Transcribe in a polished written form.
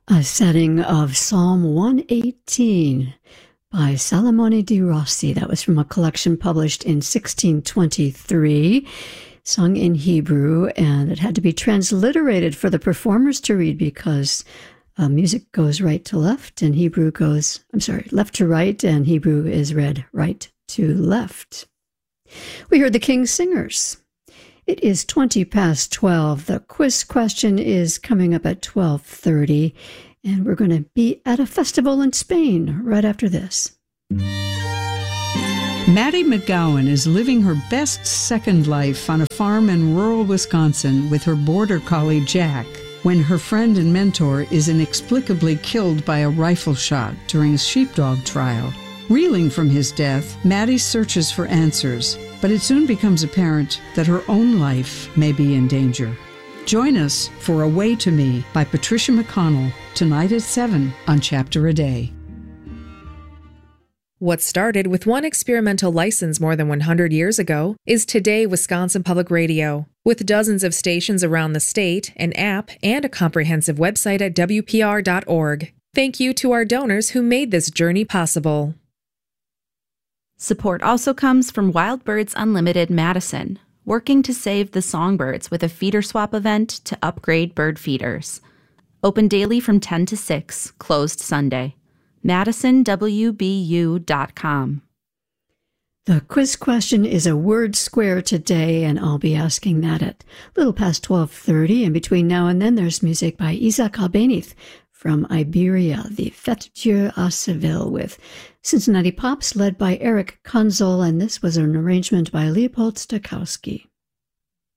A setting of Psalm 118 by Salomone di Rossi. That was from a collection published in 1623, sung in Hebrew, and it had to be transliterated for the performers to read because music goes right to left and left to right, and Hebrew is read right to left. We heard the King's Singers. It is 20 past 12. The quiz question is coming up at 12:30, and we're going to be at a festival in Spain right after this. Maddie McGowan is living her best second life on a farm in rural Wisconsin with her border collie Jack when her friend and mentor is inexplicably killed by a rifle shot during a sheepdog trial. Reeling from his death, Maddie searches for answers, but it soon becomes apparent that her own life may be in danger. Join us for A Way to Me by Patricia McConnell, tonight at 7 on Chapter a Day. What started with one experimental license more than 100 years ago is today Wisconsin Public Radio. With dozens of stations around the state, an app, and a comprehensive website at WPR.org. Thank you to our donors who made this journey possible. Support also comes from Wild Birds Unlimited Madison, working to save the songbirds with a feeder swap event to upgrade bird feeders. Open daily from 10 to 6, closed Sunday. MadisonWBU.com. The quiz question is a word square today, and I'll be asking that at a little past 12:30. And between now and then, there's music by Isaac Albéniz from Iberia, the Fête Dieu à Seville, with Cincinnati Pops led by Eric Konzel, and this was an arrangement by Leopold Stokowski.